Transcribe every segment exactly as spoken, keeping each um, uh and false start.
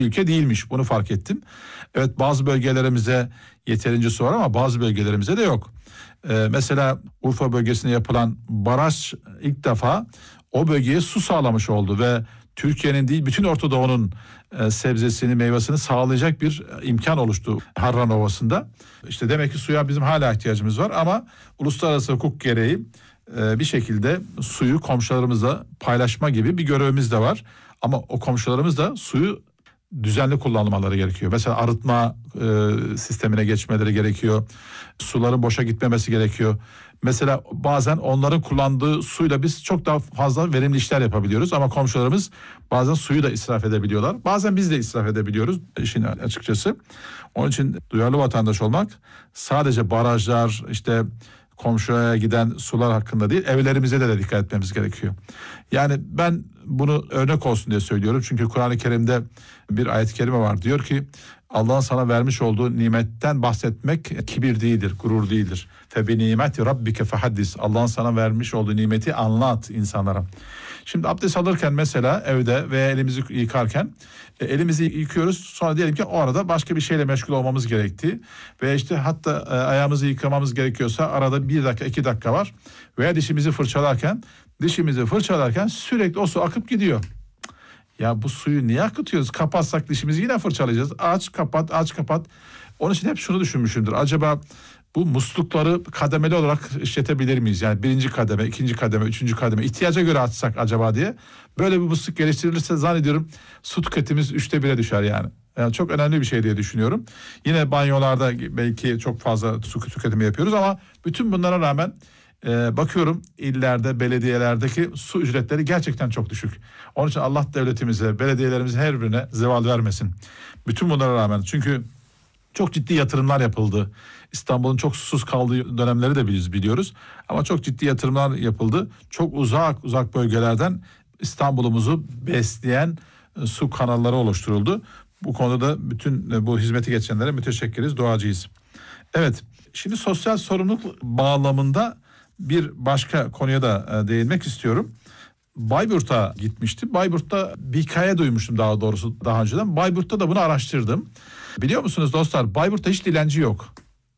ülke değilmiş. Bunu fark ettim. Evet, bazı bölgelerimize yeterince su var ama bazı bölgelerimize de yok. Ee, mesela Urfa bölgesinde yapılan baraj ilk defa o bölgeye su sağlamış oldu ve Türkiye'nin değil bütün Orta Doğu'nun e, sebzesini, meyvesini sağlayacak bir imkan oluştu Harran Ovası'nda. İşte demek ki suya bizim hala ihtiyacımız var ama uluslararası hukuk gereği e, bir şekilde suyu komşularımızla paylaşma gibi bir görevimiz de var. Ama o komşularımız da suyu düzenli kullanmaları gerekiyor. Mesela arıtma e, sistemine geçmeleri gerekiyor. Suların boşa gitmemesi gerekiyor. Mesela bazen onların kullandığı suyla biz çok daha fazla verimli işler yapabiliyoruz. Ama komşularımız bazen suyu da israf edebiliyorlar. Bazen biz de israf edebiliyoruz işin açıkçası. Onun için duyarlı vatandaş olmak sadece barajlar, işte komşuya giden sular hakkında değil, evlerimize de, de dikkat etmemiz gerekiyor. Yani ben bunu örnek olsun diye söylüyorum. Çünkü Kur'an-ı Kerim'de bir ayet-i kerime var. Diyor ki Allah'ın sana vermiş olduğu nimetten bahsetmek kibir değildir, gurur değildir. Fe bi nimeti rabbike fehaddis. Allah'ın sana vermiş olduğu nimeti anlat insanlara. Şimdi abdest alırken mesela evde veya elimizi yıkarken e, elimizi yıkıyoruz. Sonra diyelim ki o arada başka bir şeyle meşgul olmamız gerekti. Ve işte hatta e, ayağımızı yıkamamız gerekiyorsa arada bir dakika iki dakika var. Veya dişimizi fırçalarken dişimizi fırçalarken sürekli o su akıp gidiyor. Ya bu suyu niye akıtıyoruz? Kapatsak dişimizi yine fırçalayacağız. Aç kapat aç kapat. Onun için hep şunu düşünmüşümdür. Acaba bu muslukları kademeli olarak işletebilir miyiz? Yani birinci kademe, ikinci kademe, üçüncü kademe ihtiyaca göre açsak acaba diye. Böyle bir musluk geliştirilirse zannediyorum su tüketimimiz üçte bire düşer yani. Yani çok önemli bir şey diye düşünüyorum. Yine banyolarda belki çok fazla su tüketimi yapıyoruz ama bütün bunlara rağmen e, bakıyorum illerde, belediyelerdeki su ücretleri gerçekten çok düşük. Onun için Allah devletimize, belediyelerimizin her birine zeval vermesin. Bütün bunlara rağmen, çünkü çok ciddi yatırımlar yapıldı. İstanbul'un çok susuz kaldığı dönemleri de biz biliyoruz. Ama çok ciddi yatırımlar yapıldı. Çok uzak uzak bölgelerden İstanbul'umuzu besleyen e, su kanalları oluşturuldu. Bu konuda da bütün e, bu hizmeti geçenlere müteşekkiriz, duacıyız. Evet, şimdi sosyal sorumluluk bağlamında bir başka konuya da e, değinmek istiyorum. Bayburt'a gitmiştim. Bayburt'ta bir hikaye duymuştum daha doğrusu daha önceden. Bayburt'ta da bunu araştırdım. Biliyor musunuz dostlar, Bayburt'ta hiç dilenci yok.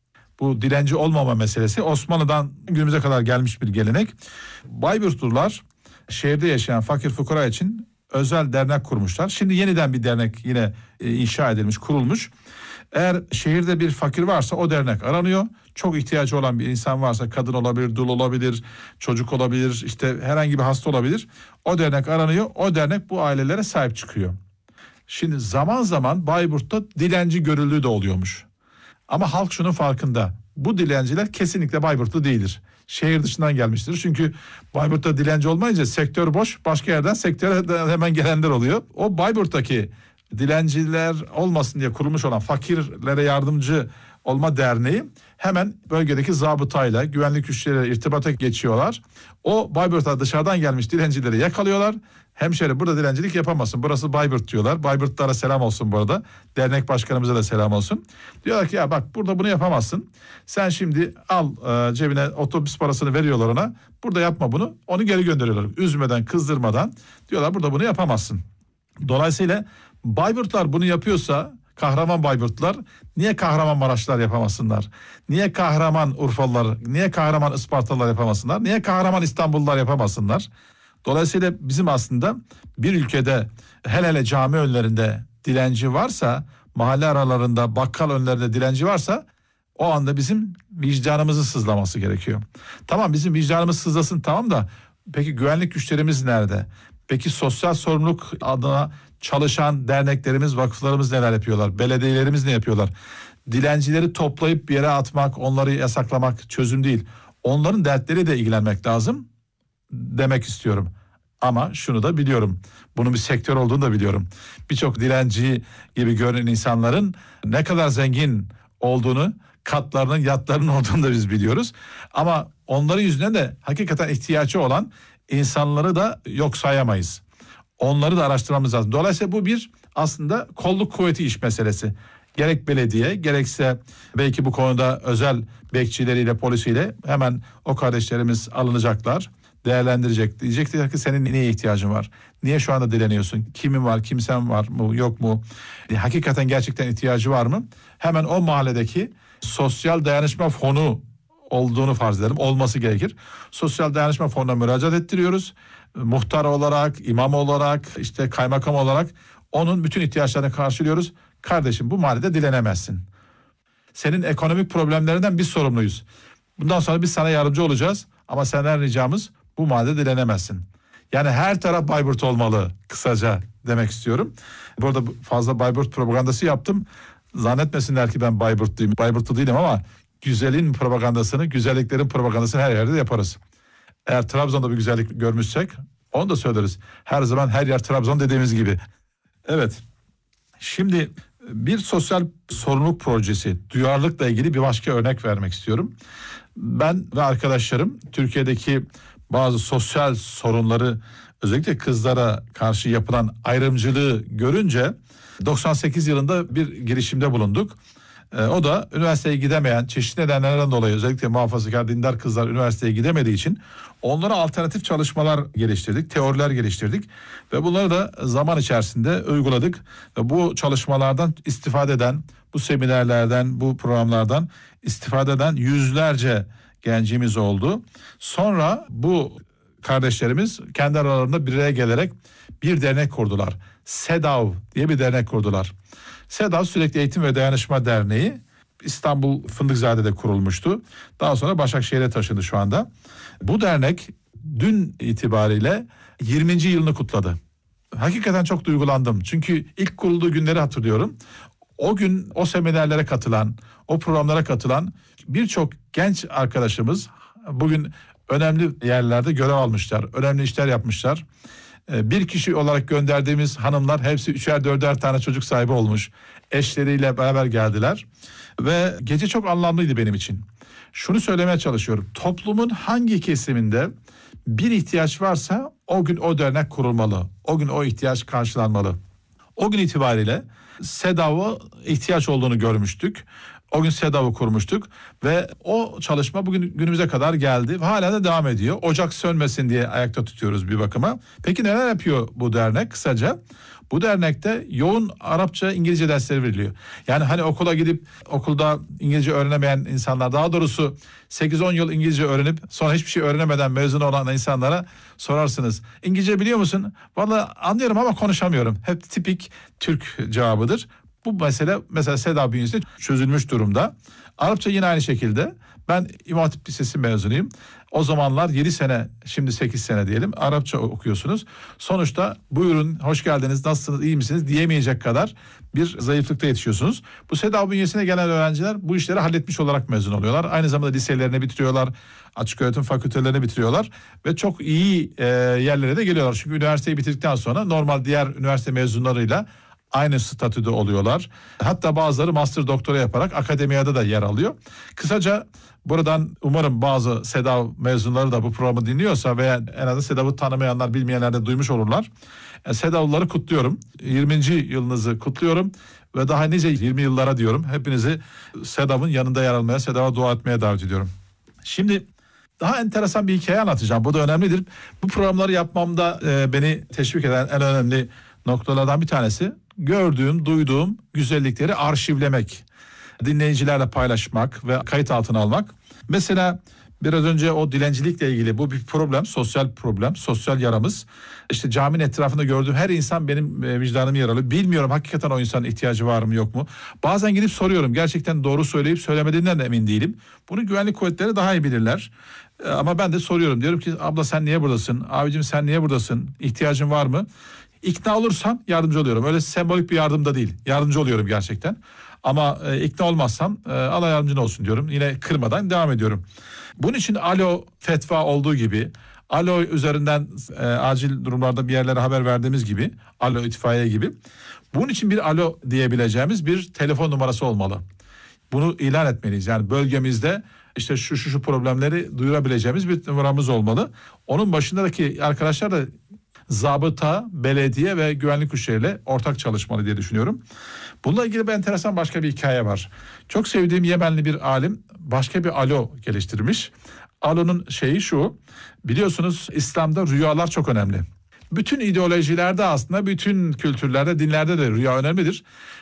Bu dilenci olmama meselesi Osmanlı'dan günümüze kadar gelmiş bir gelenek. Bayburtlular şehirde yaşayan fakir fukara için özel dernek kurmuşlar. Şimdi yeniden bir dernek yine inşa edilmiş, kurulmuş. Eğer şehirde bir fakir varsa o dernek aranıyor. Çok ihtiyacı olan bir insan varsa, kadın olabilir, dul olabilir, çocuk olabilir, işte herhangi bir hasta olabilir. O dernek aranıyor. O dernek bu ailelere sahip çıkıyor. Şimdi zaman zaman Bayburt'ta dilenci görüldüğü de oluyormuş. Ama halk şunun farkında. Bu dilenciler kesinlikle Bayburtlu değildir. Şehir dışından gelmiştir. Çünkü Bayburt'ta dilenci olmayınca sektör boş. Başka yerden sektöre hemen gelenler oluyor. O Bayburt'taki dilenciler olmasın diye kurulmuş olan fakirlere yardımcı olma derneği hemen bölgedeki zabıtayla, güvenlik güçleriyle irtibata geçiyorlar. O Bayburt'a dışarıdan gelmiş dilencileri yakalıyorlar. Hemşeri burada dilencilik yapamazsın. Burası Bayburt diyorlar. Bayburtlara selam olsun bu arada. Dernek başkanımıza da selam olsun. Diyorlar ki ya bak burada bunu yapamazsın. Sen şimdi al e, cebine otobüs parasını veriyorlar ona. Burada yapma bunu. Onu geri gönderiyorlar. Üzmeden, kızdırmadan. Diyorlar burada bunu yapamazsın. Dolayısıyla Bayburtlar bunu yapıyorsa, kahraman Bayburtlar niye Kahramanmaraşlar yapamasınlar? Niye kahraman Urfalılar, niye kahraman Ispartalılar yapamasınlar? Niye kahraman İstanbullular yapamasınlar? Dolayısıyla bizim aslında bir ülkede hele hele cami önlerinde dilenci varsa, mahalle aralarında bakkal önlerinde dilenci varsa o anda bizim vicdanımızı sızlaması gerekiyor. Tamam, bizim vicdanımız sızlasın, tamam da peki güvenlik güçlerimiz nerede? Peki sosyal sorumluluk adına çalışan derneklerimiz, vakıflarımız neler yapıyorlar? Belediyelerimiz ne yapıyorlar? Dilencileri toplayıp bir yere atmak, onları yasaklamak çözüm değil. Onların dertleri de ilgilenmek lazım demek istiyorum. Ama şunu da biliyorum. Bunun bir sektör olduğunu da biliyorum. Birçok dilenci gibi görünen insanların ne kadar zengin olduğunu, katlarının, yatlarının olduğunu da biz biliyoruz. Ama onların yüzünden de hakikaten ihtiyacı olan insanları da yok sayamayız. Onları da araştırmamız lazım. Dolayısıyla bu bir aslında kolluk kuvveti iş meselesi. Gerek belediye gerekse belki bu konuda özel bekçileriyle, polisiyle hemen o kardeşlerimiz alınacaklar, değerlendirecek. Diyecekler ki senin neye ihtiyacın var? Niye şu anda dileniyorsun? Kimin var, kimsen var mı, yok mu? E, hakikaten gerçekten ihtiyacı var mı? Hemen o mahalledeki sosyal dayanışma fonu olduğunu farz edelim. Olması gerekir. Sosyal dayanışma fonuna müracaat ettiriyoruz. Muhtar olarak, imam olarak, işte kaymakam olarak onun bütün ihtiyaçlarını karşılıyoruz. Kardeşim, bu mahallede dilenemezsin. Senin ekonomik problemlerinden biz sorumluyuz. Bundan sonra biz sana yardımcı olacağız. Ama senden ricamız, bu mahallede dilenemezsin. Yani her taraf Bayburt olmalı kısaca demek istiyorum. Burada fazla Bayburt propagandası yaptım. Zannetmesinler ki ben Bayburtluyum. Bayburtlu değilim ama güzelin propagandasını, güzelliklerin propagandasını her yerde yaparız. Eğer Trabzon'da bir güzellik görmüşsek onu da söyleriz. Her zaman her yer Trabzon dediğimiz gibi. Evet. Şimdi bir sosyal sorumluluk projesi, duyarlılıkla ilgili bir başka örnek vermek istiyorum. Ben ve arkadaşlarım Türkiye'deki bazı sosyal sorunları, özellikle kızlara karşı yapılan ayrımcılığı görünce doksan sekiz yılında bir girişimde bulunduk. Ee, o da üniversiteye gidemeyen, çeşitli nedenlerden dolayı özellikle muhafazakar dindar kızlar üniversiteye gidemediği için onlara alternatif çalışmalar geliştirdik, teoriler geliştirdik ve bunları da zaman içerisinde uyguladık. Ve bu çalışmalardan istifade eden, bu seminerlerden, bu programlardan istifade eden yüzlerce gencimiz oldu. Sonra bu kardeşlerimiz kendi aralarında bir araya gelerek bir dernek kurdular. SEDAV diye bir dernek kurdular. SEDAV Sürekli Eğitim ve Dayanışma Derneği İstanbul Fındıkzade'de kurulmuştu. Daha sonra Başakşehir'e taşındı şu anda. Bu dernek dün itibariyle yirminci yılını kutladı. Hakikaten çok duygulandım. Çünkü ilk kurulduğu günleri hatırlıyorum. O gün o seminerlere katılan, o programlara katılan birçok genç arkadaşımız bugün önemli yerlerde görev almışlar, önemli işler yapmışlar. Bir kişi olarak gönderdiğimiz hanımlar hepsi üçer dörder tane çocuk sahibi olmuş. Eşleriyle beraber geldiler ve gece çok anlamlıydı benim için. Şunu söylemeye çalışıyorum. Toplumun hangi kesiminde bir ihtiyaç varsa o gün o dernek kurulmalı. O gün o ihtiyaç karşılanmalı. O gün itibariyle SEDAV'a ihtiyaç olduğunu görmüştük. O gün SEDAV'ı kurmuştuk ve o çalışma bugün günümüze kadar geldi ve hala da devam ediyor. Ocak sönmesin diye ayakta tutuyoruz bir bakıma. Peki neler yapıyor bu dernek? Kısaca bu dernekte yoğun Arapça, İngilizce dersleri veriliyor. Yani hani okula gidip okulda İngilizce öğrenemeyen insanlar, daha doğrusu sekiz on yıl İngilizce öğrenip sonra hiçbir şey öğrenemeden mezun olan insanlara sorarsınız. İngilizce biliyor musun? Vallahi anlıyorum ama konuşamıyorum. Hep tipik Türk cevabıdır. Bu mesele mesela SEDAV bünyesinde çözülmüş durumda. Arapça yine aynı şekilde. Ben İmam Hatip Lisesi mezunuyum. O zamanlar yedi sene, şimdi sekiz sene diyelim Arapça okuyorsunuz. Sonuçta buyurun, hoş geldiniz, nasılsınız, iyi misiniz diyemeyecek kadar bir zayıflıkta yetişiyorsunuz. Bu SEDAV bünyesine gelen öğrenciler bu işleri halletmiş olarak mezun oluyorlar. Aynı zamanda liselerini bitiriyorlar, açık öğretim fakültelerini bitiriyorlar ve çok iyi e, yerlere de geliyorlar. Çünkü üniversiteyi bitirdikten sonra normal diğer üniversite mezunlarıyla aynı statüde oluyorlar. Hatta bazıları master doktora yaparak akademiyada da yer alıyor. Kısaca buradan umarım bazı SEDAV mezunları da bu programı dinliyorsa veya en azından SEDAV'ı tanımayanlar, bilmeyenler de duymuş olurlar. Yani SEDAV'ları kutluyorum. yirminci yılınızı kutluyorum ve daha nice yirmi yıllara diyorum. Hepinizi SEDAV'ın yanında yer almaya, SEDAV'a dua etmeye davet ediyorum. Şimdi daha enteresan bir hikaye anlatacağım. Bu da önemlidir. Bu programları yapmamda e, beni teşvik eden en önemli noktalardan bir tanesi, gördüğüm, duyduğum güzellikleri arşivlemek, dinleyicilerle paylaşmak ve kayıt altına almak. Mesela biraz önce o dilencilikle ilgili, bu bir problem, sosyal problem, sosyal yaramız. İşte caminin etrafında gördüğüm her insan benim vicdanımı yaralıyor. Bilmiyorum hakikaten o insanın ihtiyacı var mı yok mu? Bazen gidip soruyorum, gerçekten doğru söyleyip söylemediğinden de emin değilim. Bunu güvenlik kuvvetleri daha iyi bilirler. Ama ben de soruyorum, diyorum ki abla sen niye buradasın? Abicim sen niye buradasın? İhtiyacın var mı? İkna olursam yardımcı oluyorum. Öyle sembolik bir yardım da değil. Yardımcı oluyorum gerçekten. Ama e, ikna olmazsam e, Allah yardımcın olsun diyorum. Yine kırmadan devam ediyorum. Bunun için alo fetva olduğu gibi, alo üzerinden e, acil durumlarda bir yerlere haber verdiğimiz gibi, alo itfaiye gibi. Bunun için bir alo diyebileceğimiz bir telefon numarası olmalı. Bunu ilan etmeliyiz. Yani bölgemizde işte şu şu şu problemleri duyurabileceğimiz bir numaramız olmalı. Onun başındaki arkadaşlar da zabıta, belediye ve güvenlik güçleriyle ortak çalışmalı diye düşünüyorum. Bununla ilgili bir enteresan başka bir hikaye var. Çok sevdiğim Yemenli bir alim başka bir alo geliştirmiş. Alo'nun şeyi şu, biliyorsunuz İslam'da rüyalar çok önemli. bütün ideolojilerde aslında bütün kültürlerde, dinlerde de rüya önemlidir.